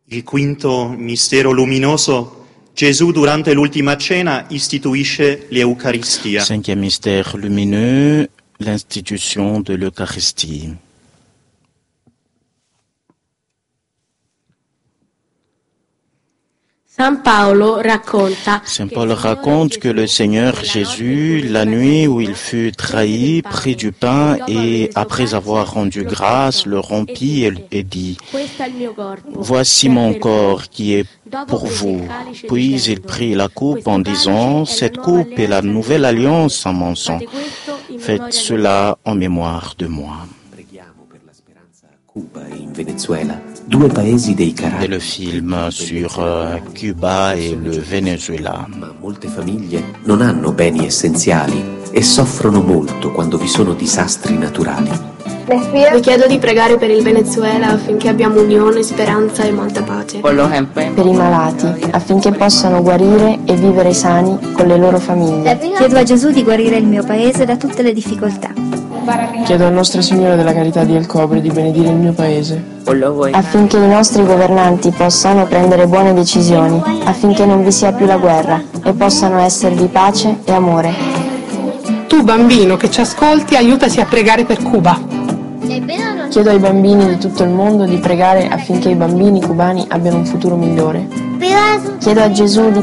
Il quinto mistero luminoso, Gesù durante l'ultima cena istituisce l'Eucaristia. Cinquième mystère lumineux, l'institution de l'Eucharistie. Saint Paul raconte que le Seigneur Jésus, la nuit où il fut trahi, prit du pain et, après avoir rendu grâce, le rompit et dit « Voici mon corps qui est pour vous ». Puis il prit la coupe en disant « Cette coupe est la nouvelle alliance en mon sang. Faites cela en mémoire de moi ». C'est le film sur Cuba et le Venezuela. Ma molte famiglie non hanno beni essenziali e soffrono molto quando vi sono disastri naturali. Vi chiedo di pregare per il Venezuela affinché abbiamo unione, speranza e molta pace. Per i malati, affinché possano guarire e vivere sani con le loro famiglie. Chiedo a Gesù di guarire il mio paese da tutte le difficoltà. Chiedo a Nostra Signora della Carità di El Cobre di benedire il mio paese. Affinché i nostri governanti possano prendere buone decisioni, affinché non vi sia più la guerra e possano esservi pace e amore. Tu, bambino che ci ascolti, aiutaci a pregare per Cuba. Chiedo ai bambini di tutto il mondo di pregare affinché i bambini cubani abbiano un futuro migliore. Chiedo a Gesù di